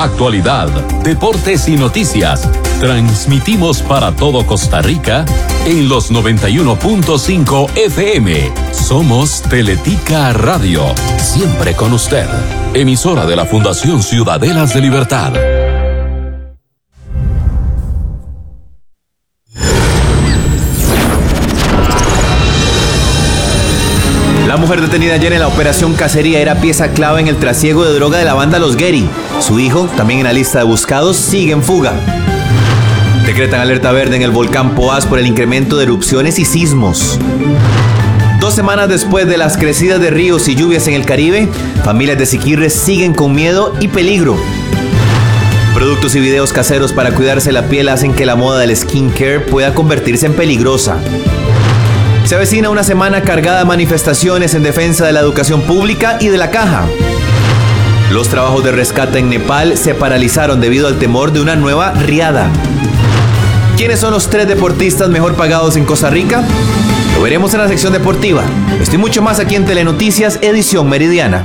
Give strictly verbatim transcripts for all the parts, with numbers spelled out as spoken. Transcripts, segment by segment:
actualidad, deportes y noticias. Transmitimos para todo Costa Rica en los noventa y uno punto cinco F M. Somos Teletica Radio, siempre con usted. Emisora de la Fundación Ciudadelas de Libertad. La mujer detenida ayer en la operación Cacería era pieza clave en el trasiego de droga de la banda Los Gueri. Su hijo, también en la lista de buscados, sigue en fuga. Decretan alerta verde en el volcán Poás por el incremento de erupciones y sismos. Dos semanas después de las crecidas de ríos y lluvias en el Caribe, familias de Siquirres siguen con miedo y peligro. Productos y videos caseros para cuidarse la piel hacen que la moda del skincare pueda convertirse en peligrosa. Se avecina una semana cargada de manifestaciones en defensa de la educación pública y de la caja. Los trabajos de rescate en Nepal se paralizaron debido al temor de una nueva riada. ¿Quiénes son los tres deportistas mejor pagados en Costa Rica? Lo veremos en la sección deportiva. Esto y mucho más aquí en Telenoticias, edición meridiana.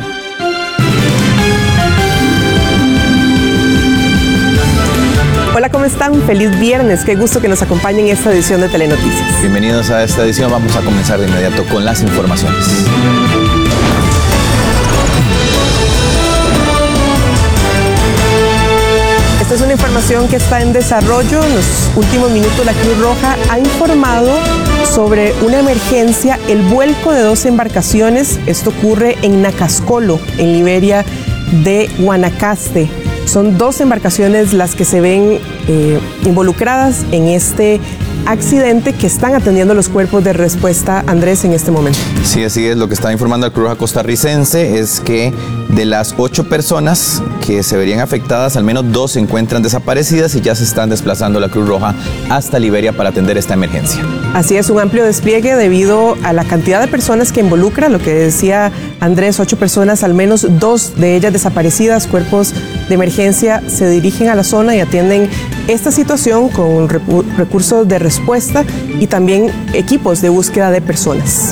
Hola, ¿cómo están? Feliz viernes. Qué gusto que nos acompañen en esta edición de Telenoticias. Bienvenidos a esta edición. Vamos a comenzar de inmediato con las informaciones. Esta es una información que está en desarrollo. En los últimos minutos, la Cruz Roja ha informado sobre una emergencia, el vuelco de dos embarcaciones. Esto ocurre en Nacascolo, en Liberia de Guanacaste. Son dos embarcaciones las que se ven eh, involucradas en este accidente que están atendiendo los cuerpos de respuesta, Andrés, en este momento. Sí, así es. Lo que está informando la Cruz Roja costarricense es que de las ocho personas que se verían afectadas, al menos dos se encuentran desaparecidas y ya se están desplazando la Cruz Roja hasta Liberia para atender esta emergencia. Así es, un amplio despliegue debido a la cantidad de personas que involucra, lo que decía Andrés, ocho personas, al menos dos de ellas desaparecidas. Cuerpos de emergencia se dirigen a la zona y atienden esta situación con recursos de respuesta y también equipos de búsqueda de personas.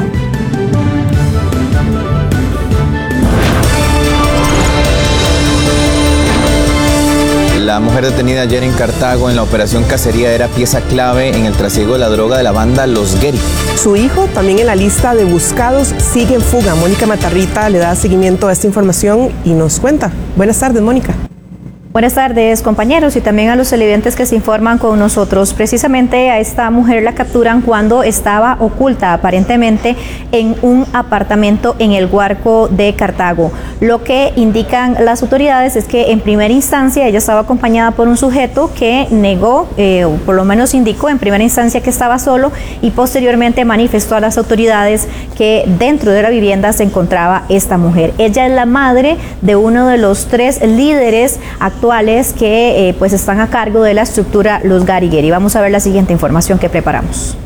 La mujer detenida ayer en Cartago en la operación Cacería era pieza clave en el trasiego de la droga de la banda Los Gueri. Su hijo, también en la lista de buscados, sigue en fuga. Mónica Matarrita le da seguimiento a esta información y nos cuenta. Buenas tardes, Mónica. Buenas tardes, compañeros, y también a los televidentes que se informan con nosotros. Precisamente a esta mujer la capturan cuando estaba oculta aparentemente en un apartamento en el Guarco de Cartago. Lo que indican las autoridades es que en primera instancia ella estaba acompañada por un sujeto que negó, eh, o por lo menos indicó en primera instancia que estaba solo, y posteriormente manifestó a las autoridades que dentro de la vivienda se encontraba esta mujer. Ella es la madre de uno de los tres líderes actuales que eh, pues están a cargo de la estructura Los Gueri. Vamos a ver la siguiente información que preparamos.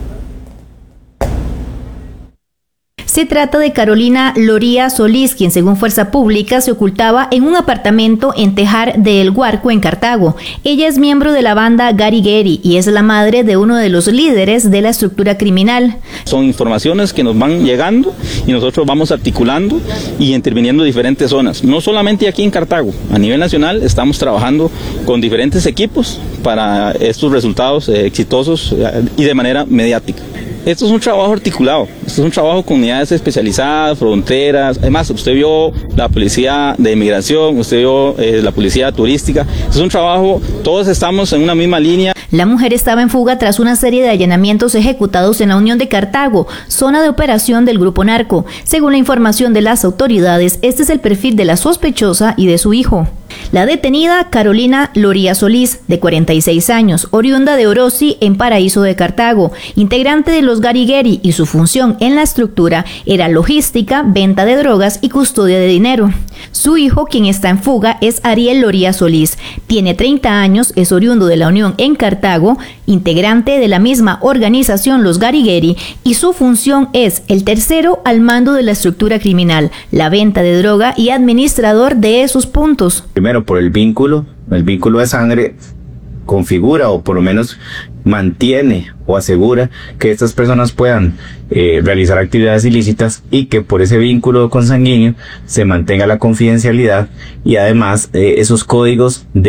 Se trata de Carolina Loría Solís, quien según Fuerza Pública se ocultaba en un apartamento en Tejar de El Guarco, en Cartago. Ella es miembro de la banda Gueri y es la madre de uno de los líderes de la estructura criminal. Son informaciones que nos van llegando y nosotros vamos articulando y interviniendo en diferentes zonas. No solamente aquí en Cartago, a nivel nacional estamos trabajando con diferentes equipos para estos resultados eh, exitosos eh, y de manera mediática. Esto es un trabajo articulado, esto es un trabajo con unidades especializadas, fronteras. Además, usted vio la policía de inmigración, usted vio eh, la policía turística. Esto es un trabajo, todos estamos en una misma línea. La mujer estaba en fuga tras una serie de allanamientos ejecutados en la Unión de Cartago, zona de operación del Grupo Narco. Según la información de las autoridades, este es el perfil de la sospechosa y de su hijo. La detenida, Carolina Loría Solís, de cuarenta y seis años, oriunda de Orosi, en Paraíso de Cartago, integrante de los Gueri, y su función en la estructura era logística, venta de drogas y custodia de dinero. Su hijo, quien está en fuga, es Ariel Loría Solís. Tiene treinta años, es oriundo de la Unión en Cartago, integrante de la misma organización Los Gueri, y su función es el tercero al mando de la estructura criminal, la venta de droga y administrador de esos puntos. Primero, por el vínculo, el vínculo de sangre configura o por lo menos mantiene o asegura que estas personas puedan eh, realizar actividades ilícitas y que por ese vínculo consanguíneo se mantenga la confidencialidad y además eh, esos códigos de